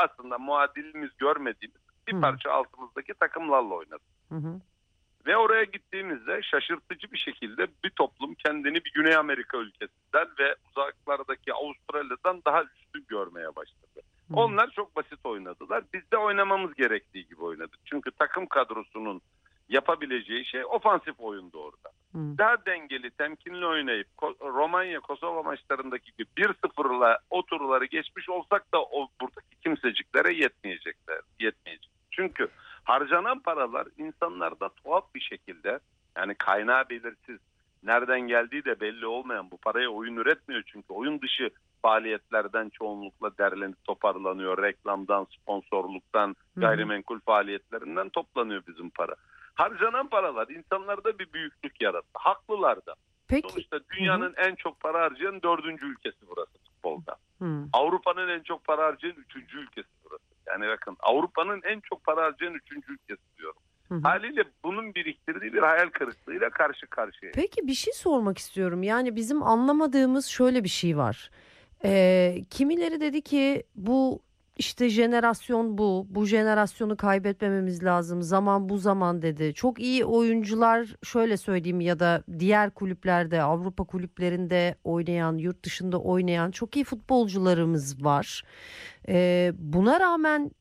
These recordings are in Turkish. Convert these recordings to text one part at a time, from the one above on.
aslında muadilimiz görmediğimiz bir parça altımızdaki takımlarla oynadık. Hı hı. Ve oraya gittiğimizde şaşırtıcı bir şekilde bir toplum kendini bir Güney Amerika ülkesinden ve uzaklardaki Avustralya'dan daha üstün görmeye başladı. Onlar çok basit oynadılar. Biz de oynamamız gerektiği gibi oynadık. Çünkü takım kadrosunun yapabileceği şey ofansif oyundu orada. Daha dengeli, temkinli oynayıp Romanya, Kosova maçlarındaki gibi 1-0'la o turları geçmiş olsak da o buradaki kimseciklere yetmeyecek. Çünkü harcanan paralar insanlarda tuhaf bir şekilde, yani kaynağı belirsiz, nereden geldiği de belli olmayan, bu paraya oyun üretmiyor çünkü oyun dışı faaliyetlerden çoğunlukla derlenip toparlanıyor. Reklamdan, sponsorluktan, gayrimenkul faaliyetlerinden toplanıyor bizim para. Harcanan paralar insanlarda bir büyüklük yarattı. Haklılar da. Peki. Sonuçta dünyanın en çok para harcayan 4. ülkesi burası futbolda. Avrupa'nın en çok para harcayan 3. ülkesi burası. Yani bakın, Avrupa'nın en çok para harcayan 3. ülkesi diyorum. Haliyle bunun biriktirdiği bir hayal kırıklığıyla karşı karşıya. Peki bir şey sormak istiyorum. Yani bizim anlamadığımız şöyle bir şey var. Kimileri dedi ki bu işte jenerasyon bu jenerasyonu kaybetmememiz lazım. Zaman bu zaman dedi. Çok iyi oyuncular, şöyle söyleyeyim, ya da diğer kulüplerde, Avrupa kulüplerinde oynayan, yurt dışında oynayan çok iyi futbolcularımız var. Buna rağmen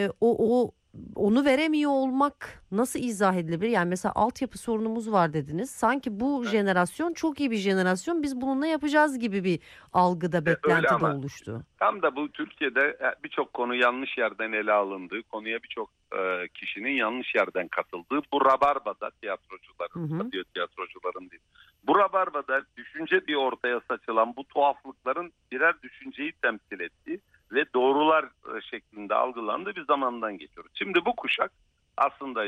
onu veremiyor olmak nasıl izah edilebilir? Yani mesela altyapı sorunumuz var dediniz. Sanki bu jenerasyon çok iyi bir jenerasyon. Biz bununla yapacağız gibi bir algıda, beklenti de oluştu. Tam da bu Türkiye'de birçok konu yanlış yerden ele alındığı, konuya birçok kişinin yanlış yerden katıldığı bu rabarbada tiyatrocuların değil. Bu rabarbada düşünce diye ortaya saçılan bu tuhaflıkların birer düşünceyi temsil ettiği ve doğrular şeklinde algılandığı bir zamandan geçiyoruz. Şimdi bu kuşak aslında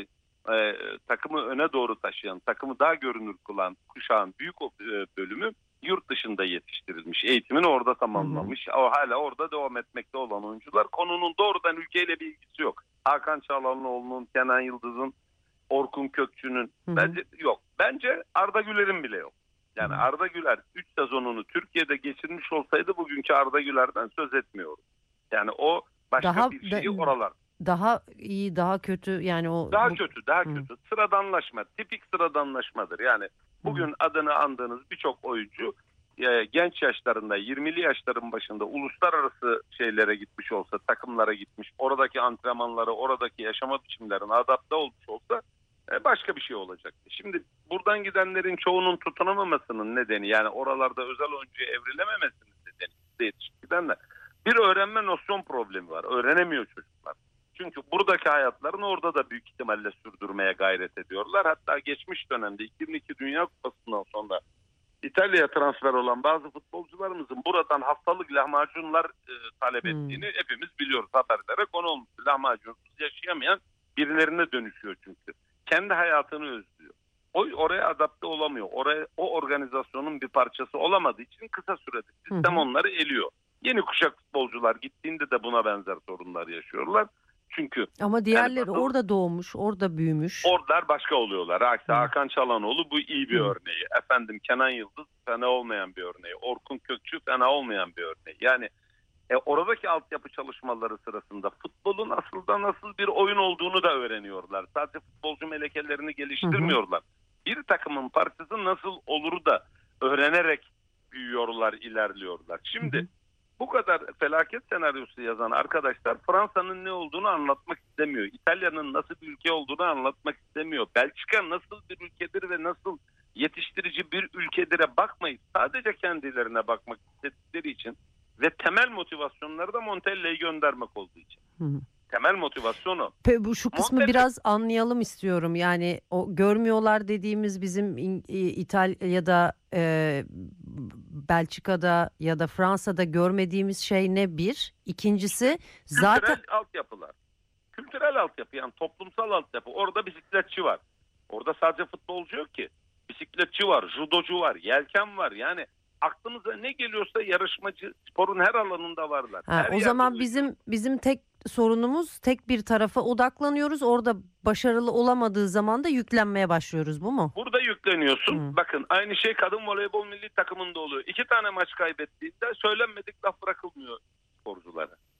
takımı öne doğru taşıyan, takımı daha görünür kılan kuşağın büyük bölümü yurt dışında yetiştirilmiş, eğitimini orada tamamlamış. O hala orada devam etmekte olan oyuncular. Konunun doğrudan ülkeyle bir ilgisi yok. Hakan Çalhanoğlu'nun, Kenan Yıldız'ın, Orkun Kökçü'nün bence yok. Bence Arda Güler'in bile yok. Yani Arda Güler 3 sezonunu Türkiye'de geçirmiş olsaydı bugünkü Arda Güler'den söz etmiyoruz. Yani o başka bir şeyi oralar. Daha iyi, daha kötü, yani o daha kötü. Sıradanlaşma, tipik sıradanlaşmadır. Yani bugün adını andığınız birçok oyuncu genç yaşlarında, 20'li yaşların başında uluslararası şeylere gitmiş olsa, takımlara gitmiş, oradaki antrenmanlara, oradaki yaşama biçimlerine adapte olmuş olsa başka bir şey olacaktı. Şimdi buradan gidenlerin çoğunun tutunamamasının nedeni, yani oralarda özel oyuncuya evrilememesinin nedeni yetişkidenler. Bir öğrenme nosyon problemi var. Öğrenemiyor çocuklar. Çünkü buradaki hayatlarını orada da büyük ihtimalle sürdürmeye gayret ediyorlar. Hatta geçmiş dönemde 2002 Dünya Kupası'ndan sonra İtalya'ya transfer olan bazı futbolcularımızın buradan haftalık lahmacunlar talep ettiğini hepimiz biliyoruz. Haberlere konu olmuş. Lahmacunsuz yaşayamayan birilerine dönüşüyor çünkü. Kendi hayatını özlüyor. Oraya adapte olamıyor. O organizasyonun bir parçası olamadığı için kısa sürede sistem onları eliyor. Yeni kuşak futbolcular gittiğinde de buna benzer sorunlar yaşıyorlar. Çünkü ama diğerleri orada doğmuş, orada büyümüş. Oradalar başka oluyorlar. Hakan Çalhanoğlu bu iyi bir örneği. Efendim, Kenan Yıldız fena olmayan bir örneği. Orkun Kökçü fena olmayan bir örneği. Yani oradaki altyapı çalışmaları sırasında futbolun aslında nasıl bir oyun olduğunu da öğreniyorlar. Sadece futbolcu melekelerini geliştirmiyorlar. Bir takımın parçası nasıl oluru da öğrenerek büyüyorlar, ilerliyorlar. Şimdi bu kadar felaket senaryosu yazan arkadaşlar Fransa'nın ne olduğunu anlatmak istemiyor. İtalya'nın nasıl bir ülke olduğunu anlatmak istemiyor. Belçika nasıl bir ülkedir ve nasıl yetiştirici bir ülkedire bakmayıp sadece kendilerine bakmak istedikleri için ve temel motivasyonları da Montella'yı göndermek olduğu için. Temel motivasyonu. Şu kısmı biraz anlayalım istiyorum. Yani o görmüyorlar dediğimiz bizim İtalya'da, Belçika'da ya da Fransa'da görmediğimiz şey ne bir? İkincisi zaten kültürel altyapı, yani toplumsal altyapı. Orada bisikletçi var. Orada sadece futbolcu yok ki. Bisikletçi var, judocu var, yelken var. Yani aklımıza ne geliyorsa yarışmacı sporun her alanında varlar. O zaman bizim tek sorunumuz, tek bir tarafa odaklanıyoruz. Orada başarılı olamadığı zaman da yüklenmeye başlıyoruz, bu mu? Burada yükleniyorsun. Bakın, aynı şey kadın voleybol milli takımında oluyor. 2 tane maç kaybettiğinde söylenmedik laf bırakılmıyor sporculara.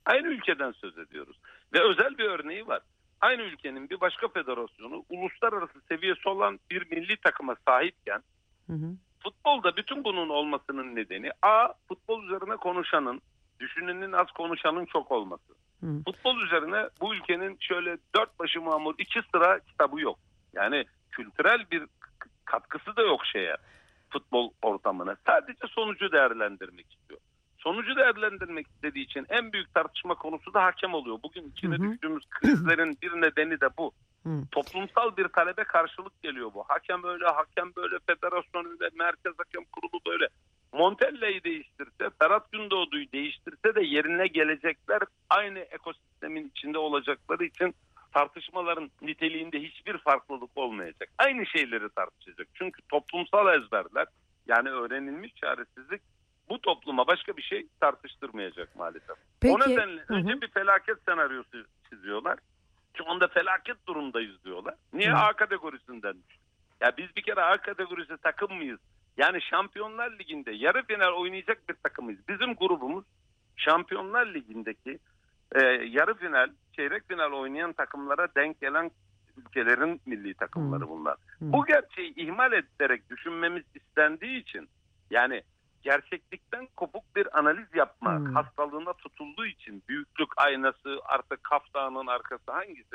Aynı ülkeden söz ediyoruz. Ve özel bir örneği var. Aynı ülkenin bir başka federasyonu uluslararası seviyesi olan bir milli takıma sahipken Hı hı. futbolda bütün bunun olmasının nedeni A. Futbol üzerine konuşanın, düşünenin az, konuşanın çok olması. Hı. Futbol üzerine bu ülkenin şöyle 4 başı mamur 2 sıra kitabı yok. Yani kültürel bir katkısı da yok futbol ortamına. Sadece sonucu değerlendirmek istiyor. Sonucu değerlendirmek istediği için en büyük tartışma konusu da hakem oluyor. Bugün içine düştüğümüz krizlerin bir nedeni de bu. Toplumsal bir talebe karşılık geliyor bu. Hakem öyle, hakem böyle, federasyon öyle, merkez hakem kurulu böyle. Montella'yı değiştirse, Ferhat Gündoğdu'yu değiştirse de yerine gelecekler aynı ekosistemin içinde olacakları için tartışmaların niteliğinde hiçbir farklılık olmayacak. Aynı şeyleri tartışacak. Çünkü toplumsal ezberler, yani öğrenilmiş çaresizlik bu topluma başka bir şey tartıştırmayacak maalesef. Peki. O nedenle önce bir felaket senaryosu çiziyorlar. Şu anda felaket durumdayız diyorlar. Niye? A kategorisinden düştük. Ya biz bir kere A kategorisi takım mıyız? Yani Şampiyonlar Ligi'nde yarı final oynayacak bir takımıyız. Bizim grubumuz Şampiyonlar Ligi'ndeki yarı final, çeyrek final oynayan takımlara denk gelen ülkelerin milli takımları bunlar. Bu gerçeği ihmal ederek düşünmemiz istendiği için, yani gerçeklikten kopuk bir analiz yapmak hastalığına tutulduğu için, büyüklük aynası, artık Kaf Dağı'nın arkası,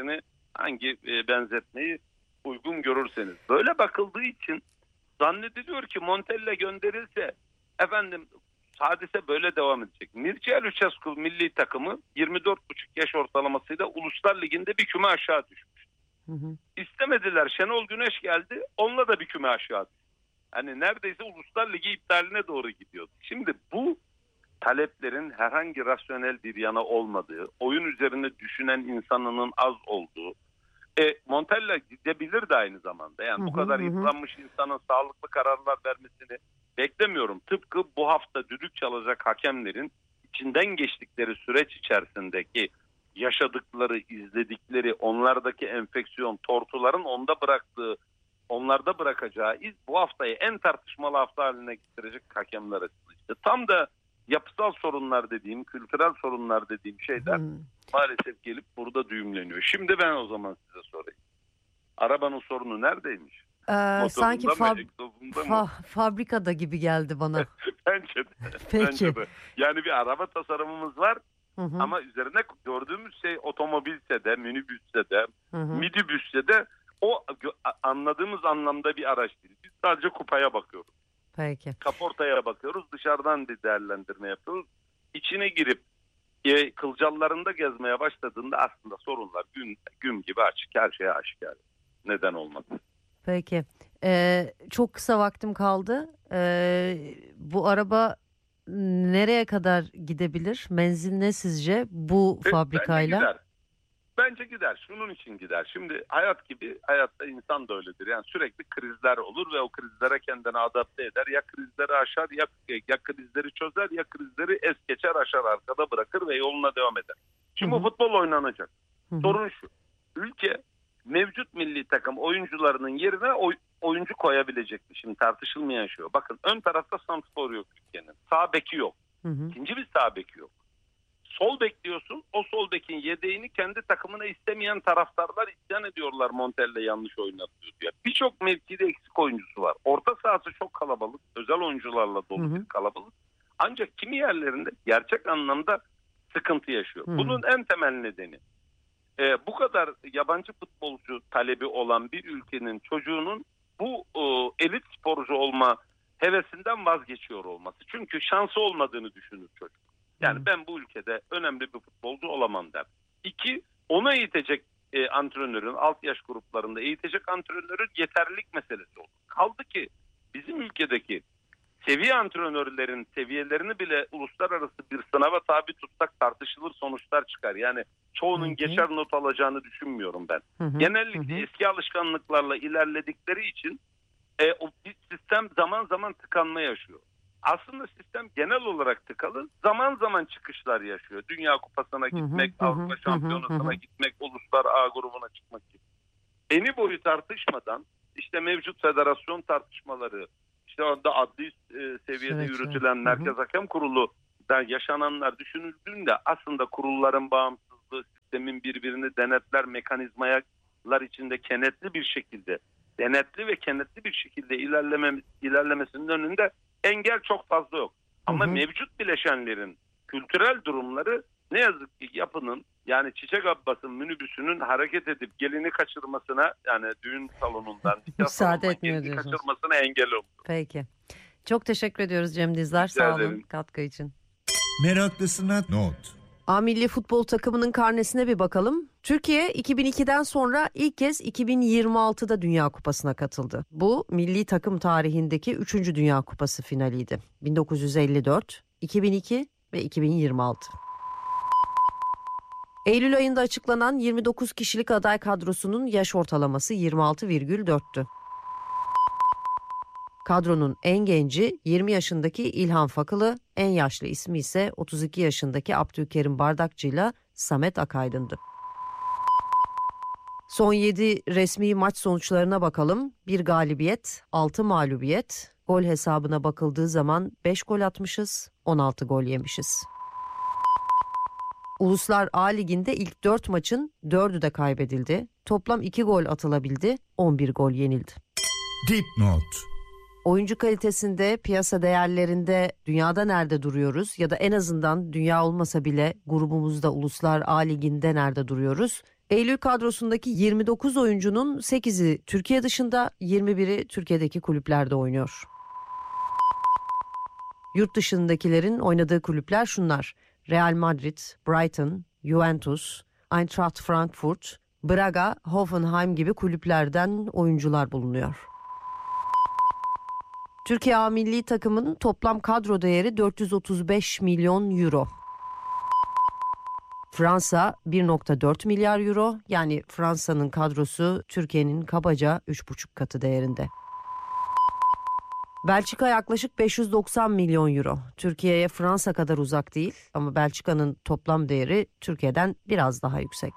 hangi benzetmeyi uygun görürseniz. Böyle bakıldığı için zannediliyor ki Montella gönderilse efendim hadise böyle devam edecek. Mircea Lucescu milli takımı 24,5 yaş ortalamasıyla Uluslar Ligi'nde bir küme aşağı düşmüş. İstemediler. Şenol Güneş geldi. Onunla da bir küme aşağı düştü. Hani neredeyse Uluslar Ligi iptaline doğru gidiyordu. Şimdi bu taleplerin herhangi rasyonel bir yana olmadığı, oyun üzerine düşünen insanının az olduğu, Montella gidebilir de aynı zamanda. Yani bu kadar yıpranmış insanın sağlıklı kararlar vermesini beklemiyorum. Tıpkı bu hafta düdük çalacak hakemlerin içinden geçtikleri süreç içerisindeki yaşadıkları, izledikleri, onlardaki enfeksiyon, tortuların onlarda bırakacağı iz bu haftayı en tartışmalı hafta haline getirecek hakemler açısından. İşte tam da yapısal sorunlar dediğim, kültürel sorunlar dediğim şeyler maalesef gelip burada düğümleniyor. Şimdi ben o zaman size sorayım. Arabanın sorunu neredeymiş? Sanki mı? Fabrikada gibi geldi bana. Bence de. Peki. Bence de. Yani bir araba tasarımımız var ama üzerine gördüğümüz şey otomobilse de, minibüsse de, midibüsse de o anladığımız anlamda bir araç değil. Biz sadece kupaya bakıyoruz. Peki. Kaportaya bakıyoruz. Dışarıdan bir değerlendirme yapıyoruz. İçine girip kılcallarında gezmeye başladığında aslında sorunlar gün gibi açık. Her şeye aşikar. Neden olmadı? Peki. Çok kısa vaktim kaldı. Bu araba nereye kadar gidebilir? Menzil ne sizce bu fabrikayla? Bence gider. Şunun için gider. Şimdi hayat gibi, hayatta insan da öyledir. Yani sürekli krizler olur ve o krizlere kendini adapte eder. Ya krizleri aşar, ya krizleri çözer, ya krizleri es geçer, aşar, arkada bırakır ve yoluna devam eder. Şimdi bu futbol oynanacak. Sorun şu. Ülke mevcut milli takım oyuncularının yerine oyuncu koyabilecek mi? Şimdi tartışılmayan şu. Bakın ön tarafta santrfor yok ülkenin. Sağ beki yok. İkinci bir sağ beki yok. Sol bekliyorsun. O sol bekin yedeğini kendi takımına istemeyen taraftarlar isyan ediyorlar, Montella yanlış oynatıyor diye. Birçok mevkide eksik oyuncusu var. Orta sahası çok kalabalık. Özel oyuncularla dolu bir kalabalık. Ancak kimi yerlerinde gerçek anlamda sıkıntı yaşıyor. Bunun en temel nedeni bu kadar yabancı futbolcu talebi olan bir ülkenin çocuğunun bu elit sporcu olma hevesinden vazgeçiyor olması. Çünkü şansı olmadığını düşünür çocuk. Yani ben bu ülkede önemli bir futbolcu olamam der. 2, onu eğitecek antrenörün, alt yaş gruplarında eğitecek antrenörün yeterlilik meselesi olur. Kaldı ki bizim ülkedeki seviye antrenörlerin seviyelerini bile uluslararası bir sınava tabi tutsak tartışılır sonuçlar çıkar. Yani çoğunun geçer not alacağını düşünmüyorum ben. Genellikle eski alışkanlıklarla ilerledikleri için o sistem zaman zaman tıkanma yaşıyor. Aslında sistem genel olarak tıkalı. Zaman zaman çıkışlar yaşıyor. Dünya Kupası'na gitmek, Avrupa Şampiyonası'na gitmek, Uluslar A grubuna çıkmak gibi. Eni boyu tartışmadan işte mevcut federasyon tartışmaları, işte orada adli seviyede yürütülen Merkez Hakem Kurulu yaşananlar düşünüldüğünde aslında kurulların bağımsızlığı, sistemin birbirini denetler mekanizmalar içinde denetli ve kenetli bir şekilde ilerlemesinin önünde engel çok fazla yok. Ama mevcut bileşenlerin kültürel durumları ne yazık ki yapının, yani Çiçek Abbas'ın minibüsünün hareket edip gelini kaçırmasına, yani düğün salonundan müsaade etmiyor gelini diyorsunuz. kaçırmasına engel oldu. Peki. Çok teşekkür ediyoruz Cem Dizdar. Sağ olun katkı için. Meraklısına not. A milli futbol takımının karnesine bir bakalım. Türkiye 2002'den sonra ilk kez 2026'da Dünya Kupası'na katıldı. Bu milli takım tarihindeki 3. Dünya Kupası finaliydi. 1954, 2002 ve 2026. Eylül ayında açıklanan 29 kişilik aday kadrosunun yaş ortalaması 26,4'tü. Kadronun en genci 20 yaşındaki İlhan Fakılı, en yaşlı ismi ise 32 yaşındaki Abdülkerim Bardakçı'yla Samet Akaydın'dı. Son 7 resmi maç sonuçlarına bakalım. 1 galibiyet, 6 mağlubiyet. Gol hesabına bakıldığı zaman 5 gol atmışız, 16 gol yemişiz. Uluslar A Ligi'nde ilk 4 maçın 4'ü de kaybedildi. Toplam 2 gol atılabildi, 11 gol yenildi. Dipnot. Oyuncu kalitesinde, piyasa değerlerinde dünyada nerede duruyoruz ya da en azından dünya olmasa bile grubumuzda Uluslar A Ligi'nde nerede duruyoruz? Eylül kadrosundaki 29 oyuncunun 8'i Türkiye dışında, 21'i Türkiye'deki kulüplerde oynuyor. Yurt dışındakilerin oynadığı kulüpler şunlar: Real Madrid, Brighton, Juventus, Eintracht Frankfurt, Braga, Hoffenheim gibi kulüplerden oyuncular bulunuyor. Türkiye A milli takımının toplam kadro değeri 435 milyon euro. Fransa 1,4 milyar euro, yani Fransa'nın kadrosu Türkiye'nin kabaca 3,5 katı değerinde. Belçika yaklaşık 590 milyon euro. Türkiye'ye Fransa kadar uzak değil ama Belçika'nın toplam değeri Türkiye'den biraz daha yüksek.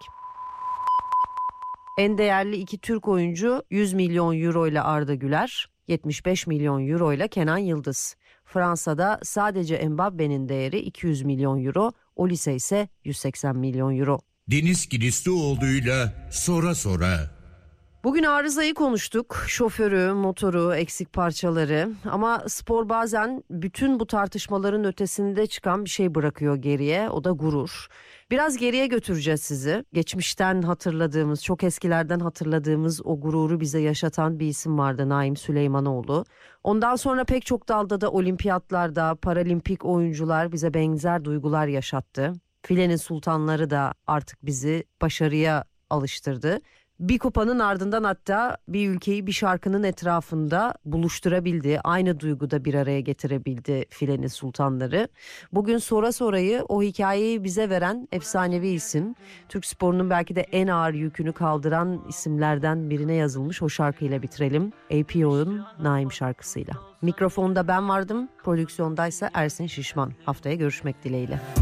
En değerli 2 Türk oyuncu 100 milyon euro ile Arda Güler, 75 milyon euro ile Kenan Yıldız. Fransa'da sadece Mbappe'nin değeri 200 milyon euro, Olise ise 180 milyon euro. Deniz Kilislioğlu'yla sonra. Bugün arızayı konuştuk. Şoförü, motoru, eksik parçaları. Ama spor bazen bütün bu tartışmaların ötesinde çıkan bir şey bırakıyor geriye. O da gurur. Biraz geriye götüreceğiz sizi. Geçmişten hatırladığımız, çok eskilerden hatırladığımız o gururu bize yaşatan bir isim vardı, Naim Süleymanoğlu. Ondan sonra pek çok dalda da olimpiyatlarda paralimpik oyuncular bize benzer duygular yaşattı. Filenin sultanları da artık bizi başarıya alıştırdı. Bir kupanın ardından hatta bir ülkeyi bir şarkının etrafında buluşturabildi. Aynı duyguda bir araya getirebildi filenin sultanları. Bugün Sora'yı, o hikayeyi bize veren efsanevi isim. Türk sporunun belki de en ağır yükünü kaldıran isimlerden birine yazılmış o şarkıyla bitirelim. APO'nun Naim şarkısıyla. Mikrofonda ben vardım, prodüksiyondaysa Ersin Şişman. Haftaya görüşmek dileğiyle.